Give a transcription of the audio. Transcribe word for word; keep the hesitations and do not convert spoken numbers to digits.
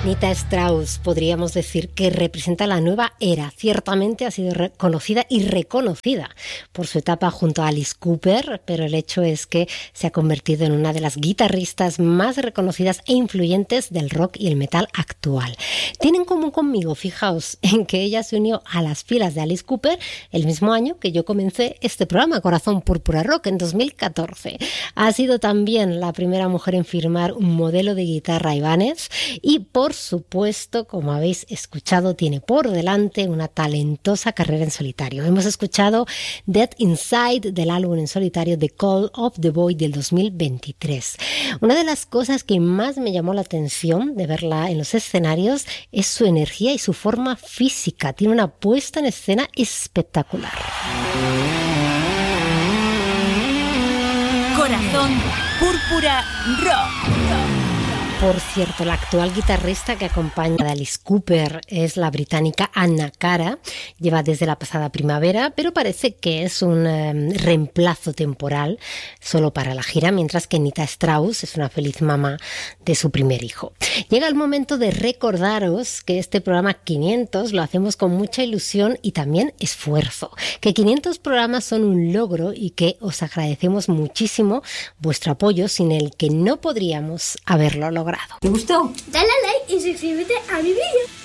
Nita Strauss, podríamos decir que representa la nueva era. Ciertamente ha sido reconocida y reconocida por su etapa junto a Alice Cooper, pero el hecho es que se ha convertido en una de las guitarristas más reconocidas e influyentes del rock y el metal actual. Tiene en común conmigo, fijaos, en que ella se unió a las filas de Alice Cooper el mismo año que yo comencé este programa, Corazón Púrpura Rock, en dos mil catorce. Ha sido también la primera mujer en firmar un modelo de guitarra Ibanez y, por supuesto, como habéis escuchado, tiene por delante una talentosa carrera en solitario. Hemos escuchado Dead Inside del álbum en solitario The Call of the Void del dos mil veintitrés. Una de las cosas que más me llamó la atención de verla en los escenarios es su energía y su forma física. Tiene una puesta en escena espectacular. Corazón Púrpura Rock. Por cierto, la actual guitarrista que acompaña a Alice Cooper es la británica Anna Cara. Lleva desde la pasada primavera, pero parece que es un eh, reemplazo temporal solo para la gira, mientras que Nita Strauss es una feliz mamá de su primer hijo. Llega el momento de recordaros que este programa quinientos lo hacemos con mucha ilusión y también esfuerzo, que quinientos programas son un logro y que os agradecemos muchísimo vuestro apoyo, sin el que no podríamos haberlo logrado. ¿Te gustó? Dale a like y suscríbete a mi vídeo.